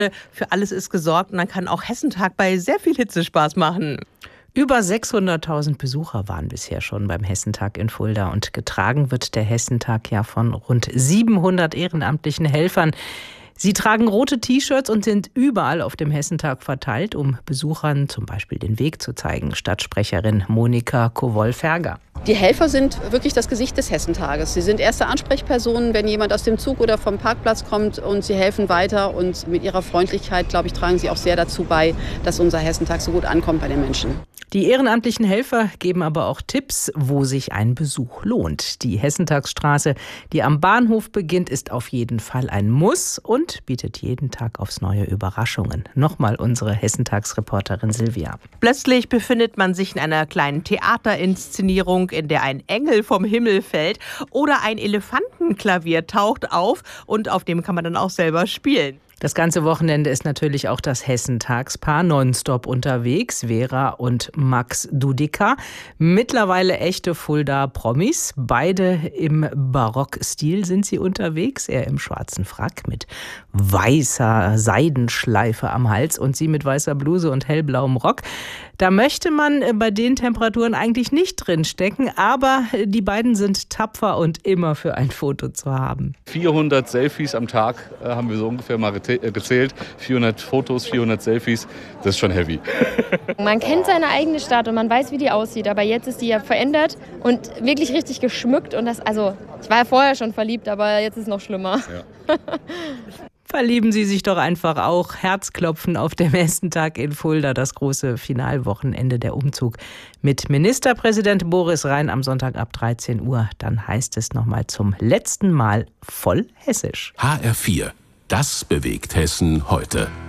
Für alles ist gesorgt und dann kann auch Hessentag bei sehr viel Hitze Spaß machen. Über 600.000 Besucher waren bisher schon beim Hessentag in Fulda und getragen wird der Hessentag ja von rund 700 ehrenamtlichen Helfern. Sie tragen rote T-Shirts und sind überall auf dem Hessentag verteilt, um Besuchern zum Beispiel den Weg zu zeigen. Stadtsprecherin Monika Kowol-Ferger. Die Helfer sind wirklich das Gesicht des Hessentages. Sie sind erste Ansprechpersonen, wenn jemand aus dem Zug oder vom Parkplatz kommt, und sie helfen weiter. Und mit ihrer Freundlichkeit, glaube ich, tragen sie auch sehr dazu bei, dass unser Hessentag so gut ankommt bei den Menschen. Die ehrenamtlichen Helfer geben aber auch Tipps, wo sich ein Besuch lohnt. Die Hessentagsstraße, die am Bahnhof beginnt, ist auf jeden Fall ein Muss und bietet jeden Tag aufs Neue Überraschungen. Nochmal unsere Hessentagsreporterin Silvia. Plötzlich befindet man sich in einer kleinen Theaterinszenierung, in der ein Engel vom Himmel fällt oder ein Elefantenklavier taucht auf und auf dem kann man dann auch selber spielen. Das ganze Wochenende ist natürlich auch das Hessentagspaar nonstop unterwegs, Vera und Max Dudika. Mittlerweile echte Fulda-Promis. Beide im Barockstil sind sie unterwegs. Er im schwarzen Frack mit weißer Seidenschleife am Hals und sie mit weißer Bluse und hellblauem Rock. Da möchte man bei den Temperaturen eigentlich nicht drin stecken, aber die beiden sind tapfer und immer für ein Foto zu haben. 400 Selfies am Tag haben wir so ungefähr mal gezählt. 400 Fotos, 400 Selfies, das ist schon heavy. Man kennt seine eigene Stadt und man weiß, wie die aussieht, aber jetzt ist die ja verändert und wirklich richtig geschmückt. Und ich war ja vorher schon verliebt, aber jetzt ist es noch schlimmer. Ja. Verlieben Sie sich doch einfach auch. Herzklopfen auf dem Hessentag in Fulda, das große Finalwochenende, der Umzug mit Ministerpräsident Boris Rhein am Sonntag ab 13 Uhr. Dann heißt es nochmal zum letzten Mal voll hessisch. HR4, das bewegt Hessen heute.